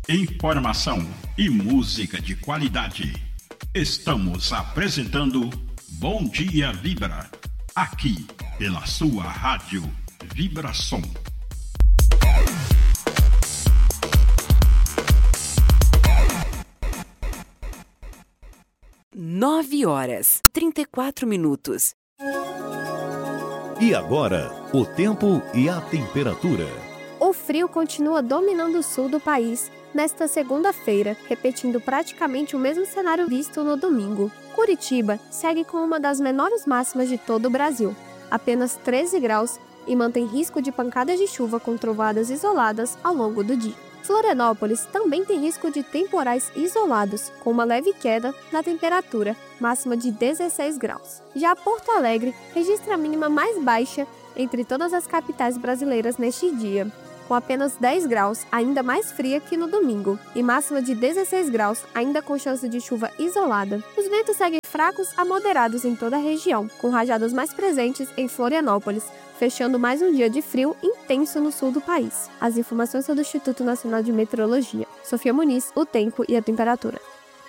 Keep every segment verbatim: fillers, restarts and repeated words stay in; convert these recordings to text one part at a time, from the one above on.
informação e música de qualidade. Estamos apresentando Bom Dia Vibra, aqui pela sua rádio Vibração. Nove horas, trinta e quatro minutos. E agora, o tempo e a temperatura. O frio continua dominando o sul do país nesta segunda-feira, repetindo praticamente o mesmo cenário visto no domingo. Curitiba segue com uma das menores máximas de todo o Brasil, apenas treze graus, e mantém risco de pancadas de chuva com trovoadas isoladas ao longo do dia. Florianópolis também tem risco de temporais isolados, com uma leve queda na temperatura, máxima de dezesseis graus. Já Porto Alegre registra a mínima mais baixa entre todas as capitais brasileiras neste dia, com apenas dez graus, ainda mais fria que no domingo, e máxima de dezesseis graus, ainda com chance de chuva isolada. Os ventos seguem fracos a moderados em toda a região, com rajadas mais presentes em Florianópolis, fechando mais um dia de frio intenso no sul do país. As informações são do Instituto Nacional de Meteorologia. Sofia Muniz, o tempo e a temperatura.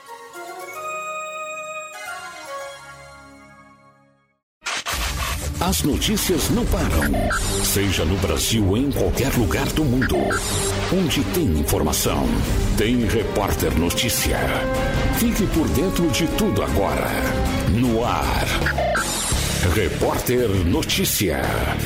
As notícias não param, seja no Brasil ou em qualquer lugar do mundo. Onde tem informação, tem Repórter Notícia. Fique por dentro de tudo agora. No ar, Repórter Notícia.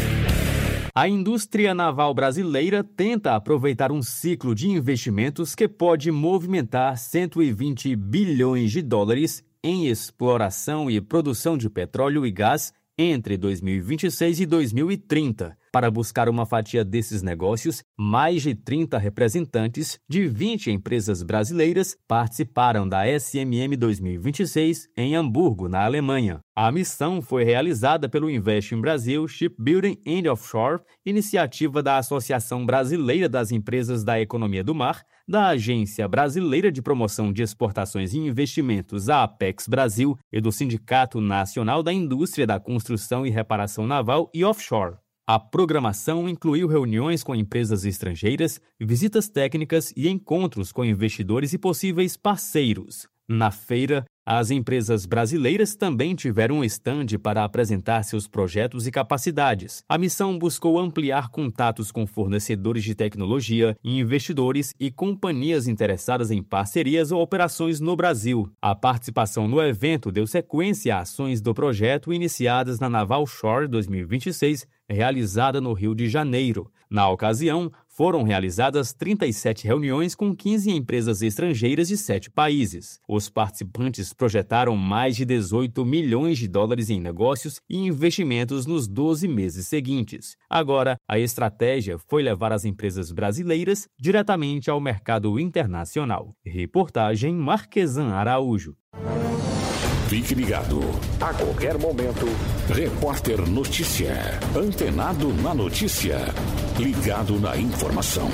A indústria naval brasileira tenta aproveitar um ciclo de investimentos que pode movimentar cento e vinte bilhões de dólares em exploração e produção de petróleo e gás entre dois mil e vinte e seis e dois mil e trinta. Para buscar uma fatia desses negócios, mais de trinta representantes de vinte empresas brasileiras participaram da S M M dois mil e vinte e seis em Hamburgo, na Alemanha. A missão foi realizada pelo Invest in Brazil Shipbuilding and Offshore, iniciativa da Associação Brasileira das Empresas da Economia do Mar, da Agência Brasileira de Promoção de Exportações e Investimentos, a Apex Brasil, e do Sindicato Nacional da Indústria da Construção e Reparação Naval e Offshore. A programação incluiu reuniões com empresas estrangeiras, visitas técnicas e encontros com investidores e possíveis parceiros. Na feira, as empresas brasileiras também tiveram um stand para apresentar seus projetos e capacidades. A missão buscou ampliar contatos com fornecedores de tecnologia, investidores e companhias interessadas em parcerias ou operações no Brasil. A participação no evento deu sequência a ações do projeto iniciadas na Naval Shore dois mil e vinte e seis, realizada no Rio de Janeiro. Na ocasião, foram realizadas trinta e sete reuniões com quinze empresas estrangeiras de sete países. Os participantes projetaram mais de dezoito milhões de dólares em negócios e investimentos nos doze meses seguintes. Agora, a estratégia foi levar as empresas brasileiras diretamente ao mercado internacional. Reportagem Marquesan Araújo. Fique ligado. A qualquer momento, Repórter Notícia. Antenado na notícia. Ligado na informação.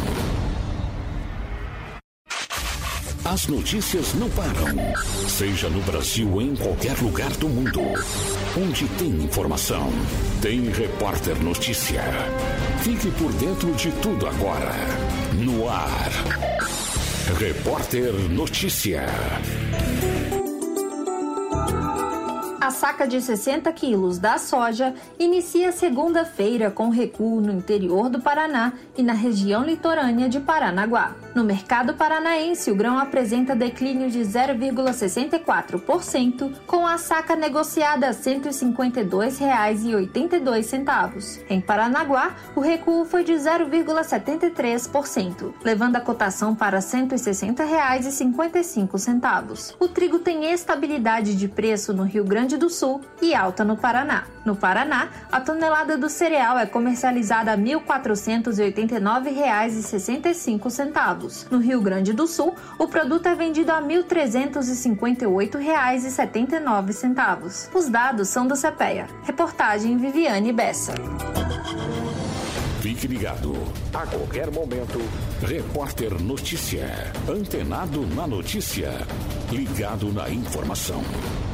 As notícias não param. Seja no Brasil ou em qualquer lugar do mundo. Onde tem informação, tem Repórter Notícia. Fique por dentro de tudo agora. No ar, Repórter Notícia. A saca de sessenta quilos da soja inicia segunda-feira com recuo no interior do Paraná e na região litorânea de Paranaguá. No mercado paranaense, o grão apresenta declínio de zero vírgula sessenta e quatro por cento, com a saca negociada a cento e cinquenta e dois reais e oitenta e dois centavos. Em Paranaguá, o recuo foi de zero vírgula setenta e três por cento, levando a cotação para cento e sessenta reais e cinquenta e cinco centavos. O trigo tem estabilidade de preço no Rio Grande do Sul e alta no Paraná. No Paraná, a tonelada do cereal é comercializada a mil quatrocentos e oitenta e nove reais e sessenta e cinco centavos. No Rio Grande do Sul, o produto é vendido a mil trezentos e cinquenta e oito reais e setenta e nove centavos. Os dados são do CEPEA. Reportagem Viviane Bessa. Fique ligado. A qualquer momento, Repórter Notícia. Antenado na notícia. Ligado na informação.